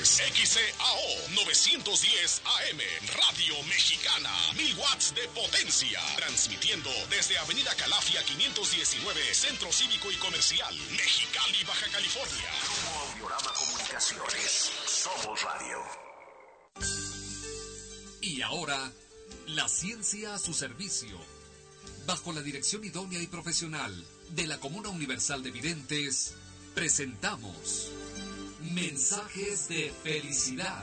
es XCAO 910 AM, Radio Mexicana, 1000 watts de potencia, transmitiendo desde Avenida Calafia 519, Centro Cívico y Comercial, Mexicali, Baja California. Grupo Audiorama Comunicaciones, somos radio. Y ahora, la ciencia a su servicio. Bajo la dirección idónea y profesional de la Comuna Universal de Videntes, presentamos Mensajes de Felicidad.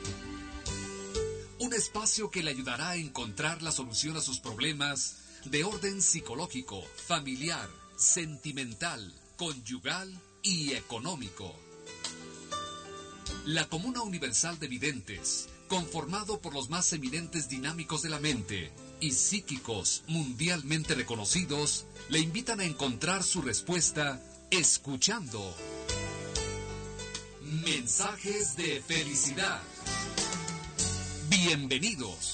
Un espacio que le ayudará a encontrar la solución a sus problemas de orden psicológico, familiar, sentimental, conyugal y económico. La Comuna Universal de Videntes, conformado por los más eminentes dinámicos de la mente y psíquicos mundialmente reconocidos, le invitan a encontrar su respuesta escuchando Mensajes de Felicidad. Bienvenidos.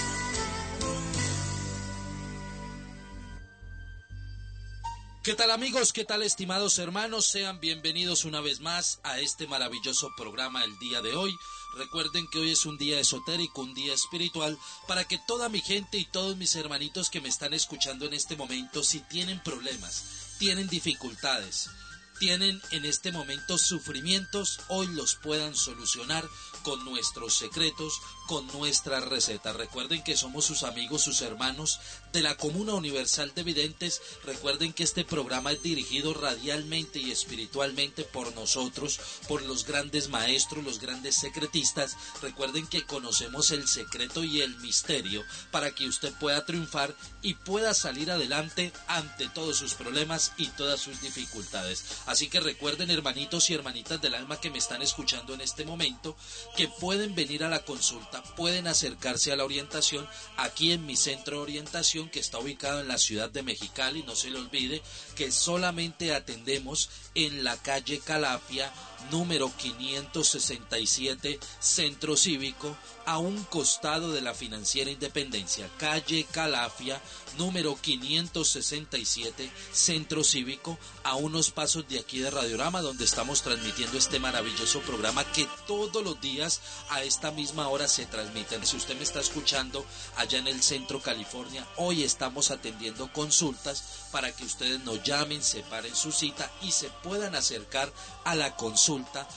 ¿Qué tal amigos? ¿Qué tal estimados hermanos? Sean bienvenidos una vez más a este maravilloso programa el día de hoy. Recuerden que hoy es un día esotérico, un día espiritual, para que toda mi gente y todos mis hermanitos que me están escuchando en este momento, si tienen problemas, tienen dificultades, tienen en este momento sufrimientos, hoy los puedan solucionar con nuestros secretos, con nuestra receta. Recuerden que somos sus amigos, sus hermanos de la Comuna Universal de Videntes. Recuerden que este programa es dirigido radialmente y espiritualmente por nosotros, por los grandes maestros, los grandes secretistas. Recuerden que conocemos el secreto y el misterio para que usted pueda triunfar y pueda salir adelante ante todos sus problemas y todas sus dificultades. Así que recuerden, hermanitos y hermanitas del alma que me están escuchando en este momento, que pueden venir a la consulta, pueden acercarse a la orientación aquí en mi centro de orientación que está ubicado en la ciudad de Mexicali. No se le olvide que solamente atendemos en la calle Calafia, número 567, Centro Cívico, a un costado de la Financiera Independencia. Calle Calafia, número 567, Centro Cívico, a unos pasos de aquí de Radiorama, donde estamos transmitiendo este maravilloso programa que todos los días a esta misma hora se transmiten. Si usted me está escuchando allá en el centro California, hoy estamos atendiendo consultas para que ustedes nos llamen, separen su cita y se puedan acercar a la consulta